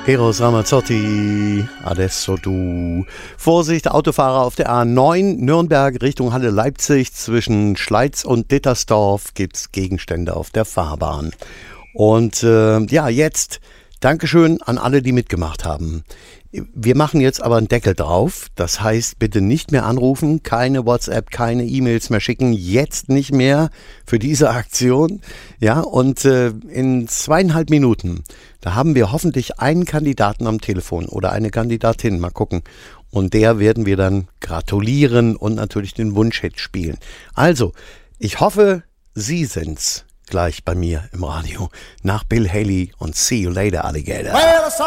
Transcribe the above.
Eros Ramazzotti, adesso du. Vorsicht, Autofahrer auf der A9, Nürnberg Richtung Halle Leipzig. Zwischen Schleiz und Dittersdorf gibt's Gegenstände auf der Fahrbahn. Und jetzt Dankeschön an alle, die mitgemacht haben. Wir machen jetzt aber einen Deckel drauf. Das heißt, bitte nicht mehr anrufen, keine WhatsApp, keine E-Mails mehr schicken. Jetzt nicht mehr für diese Aktion. Ja, und in 2,5 Minuten, da haben wir hoffentlich einen Kandidaten am Telefon oder eine Kandidatin. Mal gucken. Und der werden wir dann gratulieren und natürlich den Wunschhit spielen. Also, ich hoffe, Sie sind's gleich bei mir im Radio nach Bill Haley und See You Later, Alligator.